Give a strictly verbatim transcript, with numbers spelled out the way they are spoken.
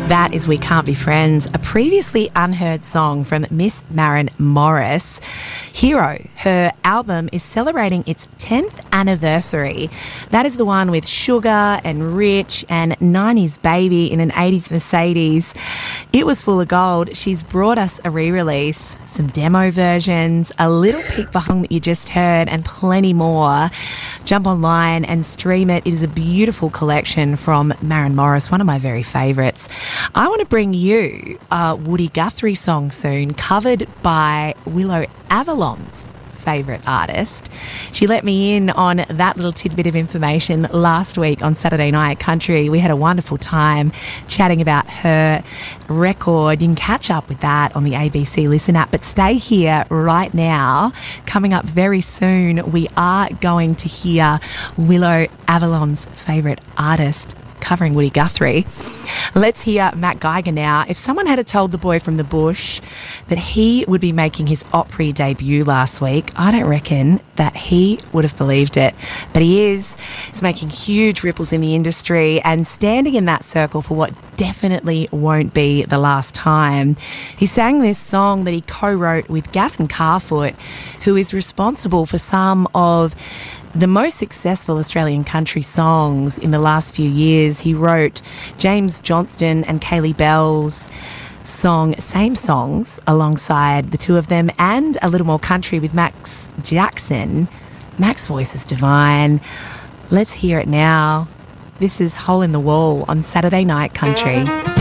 That is We Can't Be Friends, a previously unheard song from Miss Maren Morris. Hero, her album, is celebrating its tenth anniversary. That is the one with Sugar and Rich and nineties Baby in an eighties Mercedes. It was full of gold. She's brought us a re-release, some demo versions, a little peek behind that you just heard, and plenty more. Jump online and stream it. It is a beautiful collection from Maren Morris, one of my very favourites. I want to bring you a Woody Guthrie song soon, covered by Willow Avalon's favourite artist. She let me in on that little tidbit of information last week on Saturday Night Country. We had a wonderful time chatting about her record. You can catch up with that on the A B C Listen app, but stay here right now. Coming up very soon, we are going to hear Willow Avalon's favourite artist covering Woody Guthrie. Let's hear Matt Geiger now. If someone had told the boy from the bush that he would be making his Opry debut last week, I don't reckon that he would have believed it. But he is. He's making huge ripples in the industry and standing in that circle for what definitely won't be the last time. He sang this song that he co-wrote with Gavin Carfoot, who is responsible for some of the most successful Australian country songs in the last few years. He wrote James Johnston and Kaylee Bell's song Same Songs alongside the two of them, and A Little More Country with Max Jackson. Max's voice is divine. Let's hear it now. This is Hole in the Wall on Saturday Night Country.